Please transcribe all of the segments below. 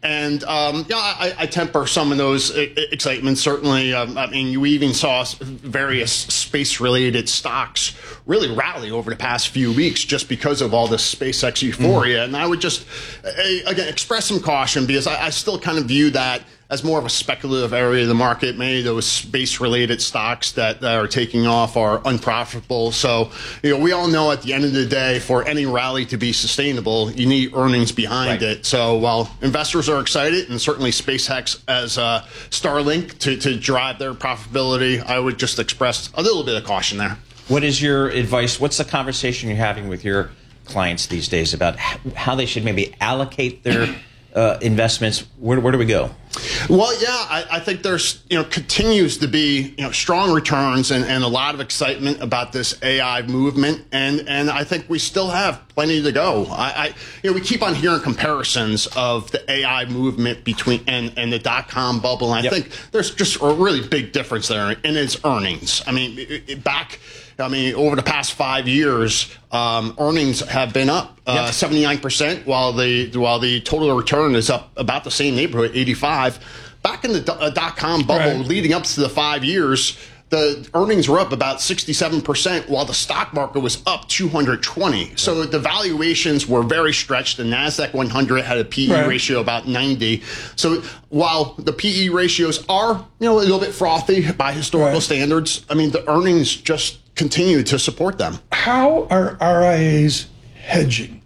And I temper some of those excitements. Certainly, I mean, you even saw various space-related stocks really rally over the past few weeks just because of all this SpaceX euphoria. And I would just, again, express some caution because I still kind of view that as more of a speculative area of the market. Many of those space-related stocks that are taking off are unprofitable. So, we all know at the end of the day, for any rally to be sustainable, you need earnings behind it. So while investors are excited, and certainly SpaceX as Starlink to drive their profitability, I would just express a little bit of caution there. What is your advice? What's the conversation you're having with your clients these days about how they should maybe allocate their investments? Where do we go? Well, yeah, I think there's continues to be strong returns and a lot of excitement about this AI movement, and I think we still have plenty to go. We keep on hearing comparisons of the AI movement between and the .com bubble, and I think there's just a really big difference there in its earnings. I mean, over the past 5 years, earnings have been up 79%, while the total return is up about the same neighborhood, 85%. Back in the .com bubble, leading up to the 5 years, the earnings were up about 67%, while the stock market was up 220. So the valuations were very stretched. The NASDAQ 100 had a PE ratio about 90. So while the PE ratios are a little bit frothy by historical standards, I mean, the earnings just continue to support them. How are RIAs hedging?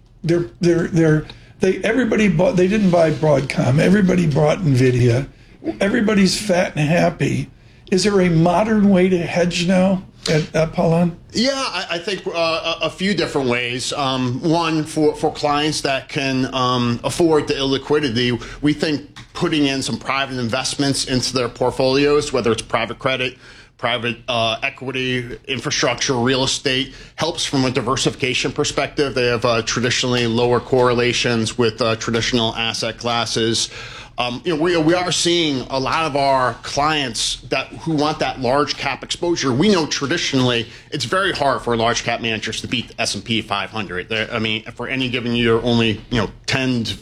Everybody bought. They didn't buy Broadcom. Everybody bought NVIDIA. Everybody's fat and happy. Is there a modern way to hedge now at Apollon? Yeah, I think a few different ways. One, for clients that can afford the illiquidity, we think putting in some private investments into their portfolios, whether it's private credit, private equity, infrastructure, real estate, helps from a diversification perspective. They have traditionally lower correlations with traditional asset classes. We are seeing a lot of our clients who want that large cap exposure. We know traditionally it's very hard for large cap managers to beat the S&P 500. I mean, for any given year, only 10 to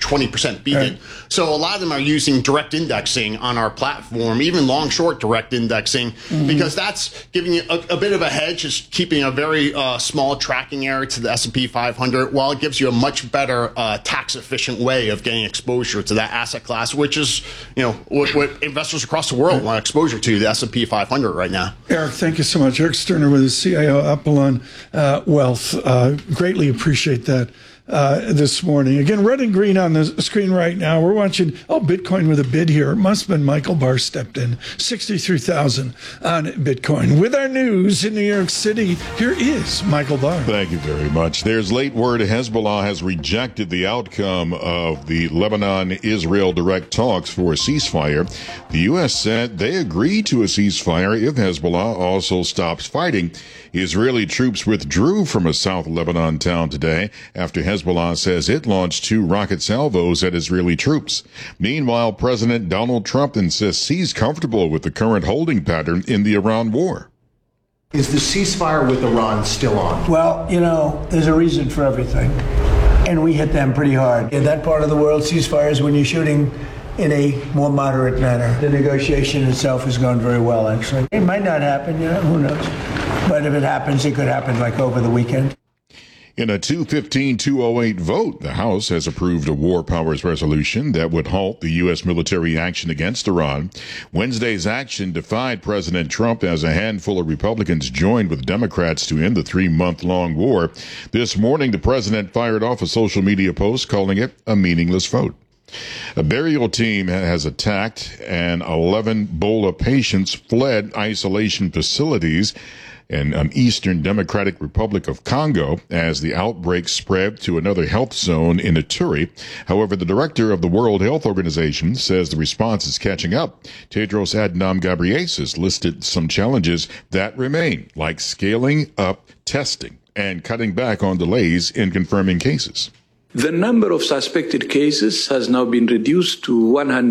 20% beat it. So a lot of them are using direct indexing on our platform, even long short direct indexing, because that's giving you a bit of a hedge, is keeping a very small tracking error to the S&P 500, while it gives you a much better tax efficient way of getting exposure to that asset class, which is what investors across the world want exposure to, the S&P 500 right now. Eric, thank you so much. Eric Sterner with the CIO Apollon Wealth. Greatly appreciate that. This morning. Again, red and green on the screen right now. We're watching, Bitcoin with a bid here. It must have been Michael Barr stepped in. 63,000 on Bitcoin. With our news in New York City, here is Michael Barr. Thank you very much. There's late word Hezbollah has rejected the outcome of the Lebanon-Israel direct talks for a ceasefire. The U.S. said they agreed to a ceasefire if Hezbollah also stops fighting. Israeli troops withdrew from a South Lebanon town today after Hezbollah says it launched 2 rocket salvos at Israeli troops. Meanwhile, President Donald Trump insists he's comfortable with the current holding pattern in the Iran war. Is the ceasefire with Iran still on? Well, there's a reason for everything. And we hit them pretty hard. In that part of the world, ceasefires when you're shooting in a more moderate manner. The negotiation itself has gone very well, actually. It might not happen, who knows? But if it happens, it could happen like over the weekend. In a 215-208 vote, the House has approved a war powers resolution that would halt the U.S. military action against Iran. Wednesday's action defied President Trump as a handful of Republicans joined with Democrats to end the 3-month-long war. This morning, the president fired off a social media post calling it a meaningless vote. A burial team has attacked and 11 Ebola patients fled isolation facilities in Eastern Democratic Republic of Congo as the outbreak spread to another health zone in Ituri. However, the director of the World Health Organization says the response is catching up. Tedros Adhanom Ghebreyesus listed some challenges that remain, like scaling up testing and cutting back on delays in confirming cases. The number of suspected cases has now been reduced to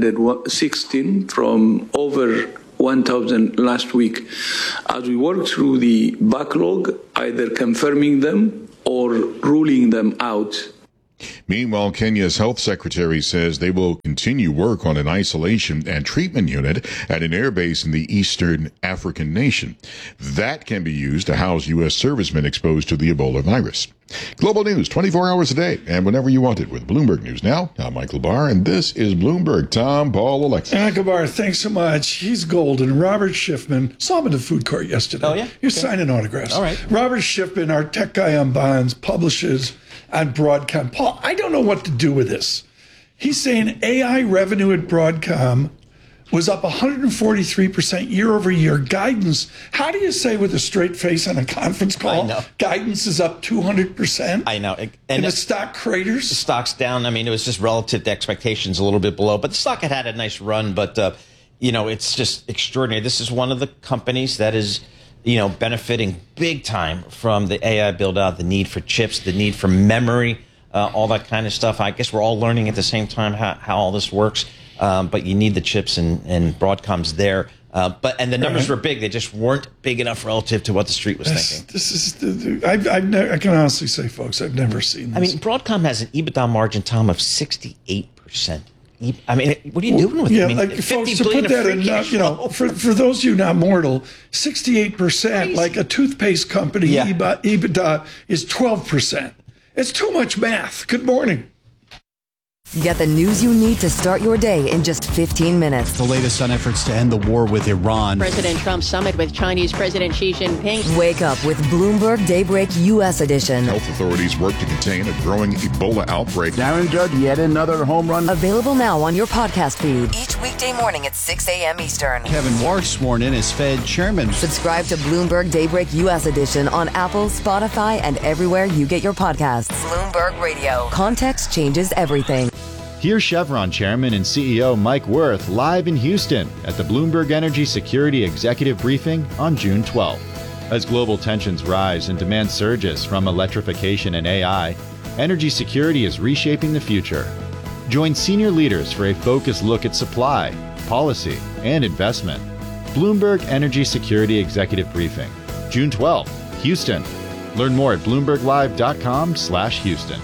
116 from over 1,000 last week. As we work through the backlog, either confirming them or ruling them out. Meanwhile, Kenya's health secretary says they will continue work on an isolation and treatment unit at an airbase in the eastern African nation. That can be used to house U.S. servicemen exposed to the Ebola virus. Global news 24 hours a day and whenever you want it with Bloomberg News Now. I'm Michael Barr, and this is Bloomberg. Tom, Paul, Alexa. Michael Barr, thanks so much. He's golden. Robert Schiffman, saw him in the food court yesterday. Oh, yeah? He was signing autographs. All right. Robert Schiffman, our tech guy on bonds, publishes on Broadcom. Paul, I don't know what to do with this. He's saying AI revenue at Broadcom was up 143% year over year. Guidance, how do you say with a straight face on a conference call, I know. guidance is up 200%? I know. And the stock craters? The stock's down. I mean, it was just relative to expectations a little bit below, but the stock had a nice run. But, it's just extraordinary. This is one of the companies that is, benefiting big time from the AI build out, the need for chips, the need for memory, all that kind of stuff. I guess we're all learning at the same time how all this works. But you need the chips, and Broadcom's there. And the numbers were big; they just weren't big enough relative to what the street was thinking. This is I can honestly say, folks, I've never seen this. I mean, Broadcom has an EBITDA margin, Tom, of 68%. I mean, what are you doing with it? I mean, folks, to put that in, for those of you not mortal, 68%, like a toothpaste company, EBITDA is 12%. It's too much math. Good morning. Get the news you need to start your day in just 15 minutes. The latest on efforts to end the war with Iran. President Trump's summit with Chinese President Xi Jinping. Wake up with Bloomberg Daybreak U.S. edition. Health authorities work to contain a growing Ebola outbreak. Darren Judd, yet another home run. Available now on your podcast feed. Each weekday morning at 6 a.m. Eastern. Kevin Warsh sworn in as Fed chairman. Subscribe to Bloomberg Daybreak U.S. edition on Apple, Spotify, and everywhere you get your podcasts. Bloomberg Radio. Context changes everything. Here's Chevron Chairman and CEO Mike Wirth live in Houston at the Bloomberg Energy Security Executive Briefing on June 12th. As global tensions rise and demand surges from electrification and AI, energy security is reshaping the future. Join senior leaders for a focused look at supply, policy, and investment. Bloomberg Energy Security Executive Briefing, June 12th, Houston. Learn more at BloombergLive.com/Houston.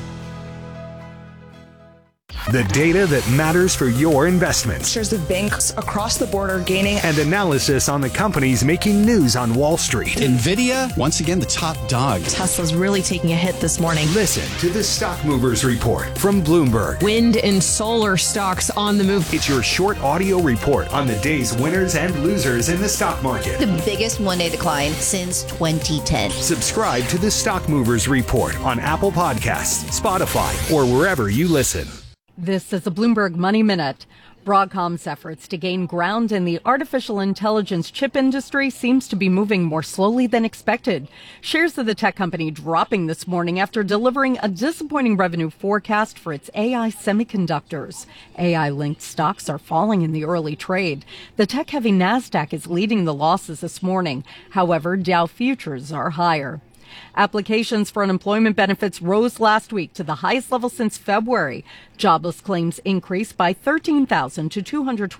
The data that matters for your investments. Shares of banks across the border gaining. And analysis on the companies making news on Wall Street. NVIDIA, once again, the top dog. Tesla's really taking a hit this morning. Listen to the Stock Movers Report from Bloomberg. Wind and solar stocks on the move. It's your short audio report on the day's winners and losers in the stock market. The biggest one-day decline since 2010. Subscribe to the Stock Movers Report on Apple Podcasts, Spotify, or wherever you listen. This is the Bloomberg Money Minute. Broadcom's efforts to gain ground in the artificial intelligence chip industry seems to be moving more slowly than expected. Shares of the tech company dropping this morning after delivering a disappointing revenue forecast for its AI semiconductors. AI-linked stocks are falling in the early trade. The tech-heavy NASDAQ is leading the losses this morning. However, Dow futures are higher. Applications for unemployment benefits rose last week to the highest level since February. Jobless claims increased by 13,000 to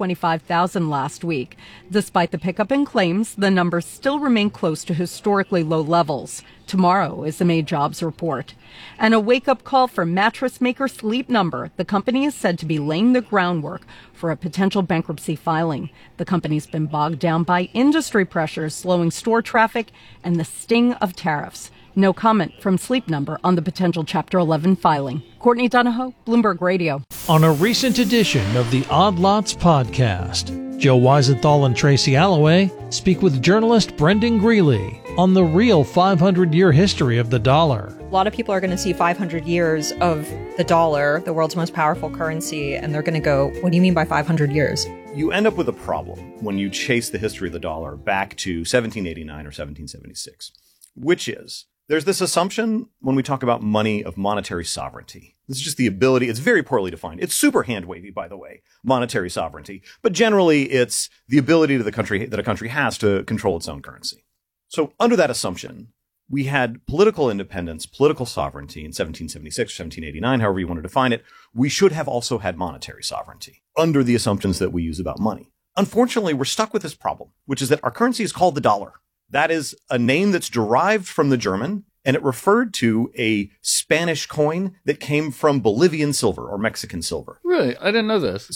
225,000 last week. Despite the pickup in claims, the numbers still remain close to historically low levels. Tomorrow is the May jobs report. And a wake-up call for mattress maker Sleep Number. The company is said to be laying the groundwork for a potential bankruptcy filing. The company's been bogged down by industry pressures, slowing store traffic, and the sting of tariffs. No comment from Sleep Number on the potential Chapter 11 filing. Courtney Donahoe, Bloomberg Radio. On a recent edition of the Odd Lots podcast, Joe Weisenthal and Tracy Alloway speak with journalist Brendan Greeley on the real 500-year history of the dollar. A lot of people are going to see 500 years of the dollar, the world's most powerful currency, and they're going to go, what do you mean by 500 years? You end up with a problem when you chase the history of the dollar back to 1789 or 1776, which is there's this assumption when we talk about money of monetary sovereignty. This is just the ability. It's very poorly defined. It's super hand-wavy, by the way, monetary sovereignty. But generally, it's the ability that a country has to control its own currency. So under that assumption, we had political independence, political sovereignty in 1776 or 1789, however you want to define it. We should have also had monetary sovereignty under the assumptions that we use about money. Unfortunately, we're stuck with this problem, which is that our currency is called the dollar. That is a name that's derived from the German, and it referred to a Spanish coin that came from Bolivian silver or Mexican silver. Really? I didn't know this.